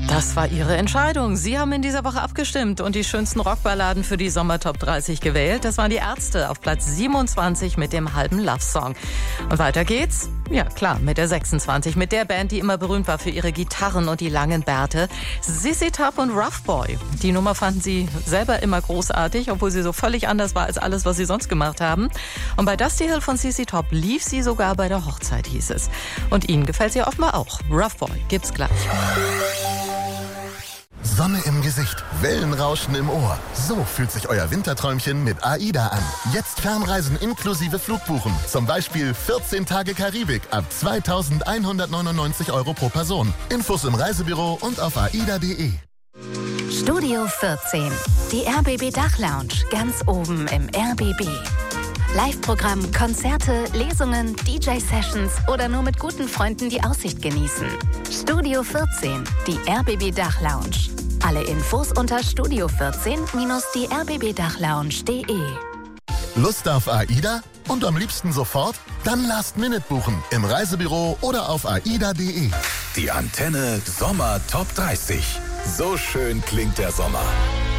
Das war Ihre Entscheidung. Sie haben in dieser Woche abgestimmt und die schönsten Rockballaden für die Sommertop 30 gewählt. Das waren die Ärzte auf Platz 27 mit dem halben Love-Song. Und weiter geht's. Ja, klar, mit der 26, mit der Band, die immer berühmt war für ihre Gitarren und die langen Bärte. ZZ Top und Rough Boy. Die Nummer fanden sie selber immer großartig, obwohl sie so völlig anders war als alles, was sie sonst gemacht haben. Und bei Dusty Hill von ZZ Top lief sie sogar bei der Hochzeit, hieß es. Und Ihnen gefällt sie offenbar auch. Rough Boy gibt's gleich. Sonne im Gesicht, Wellenrauschen im Ohr. So fühlt sich euer Winterträumchen mit AIDA an. Jetzt Fernreisen inklusive Flugbuchen. Zum Beispiel 14 Tage Karibik ab 2.199 € pro Person. Infos im Reisebüro und auf aida.de. Studio 14, die RBB Dachlounge, ganz oben im RBB. Live-Programm, Konzerte, Lesungen, DJ-Sessions oder nur mit guten Freunden die Aussicht genießen. Studio 14, die RBB Dachlounge. Alle Infos unter studio14-die-rbbdachlounge.de. Lust auf AIDA? Und am liebsten sofort? Dann Last Minute buchen im Reisebüro oder auf aida.de. Die Antenne Sommer Top 30. So schön klingt der Sommer.